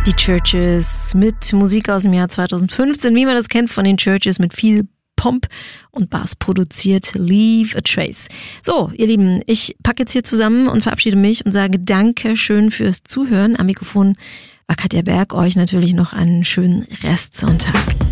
Die Churches mit Musik aus dem Jahr 2015, wie man das kennt von den Churches, mit viel Pomp und Bass produziert. Leave a Trace. So, ihr Lieben, ich packe jetzt hier zusammen und verabschiede mich und sage Dankeschön fürs Zuhören. Am Mikrofon war Katja Berg. Euch natürlich noch einen schönen Restsonntag.